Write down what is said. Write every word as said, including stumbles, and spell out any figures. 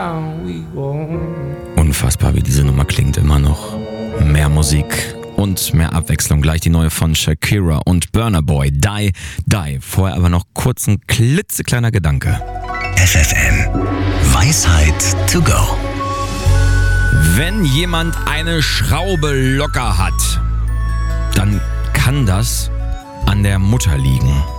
Unfassbar, wie diese Nummer klingt immer noch. Mehr Musik und mehr Abwechslung. Gleich die neue von Shakira und Burna Boy. Die, Die. Vorher aber noch kurz ein klitzekleiner Gedanke. F F M. Weisheit to go. Wenn jemand eine Schraube locker hat, dann kann das an der Mutter liegen.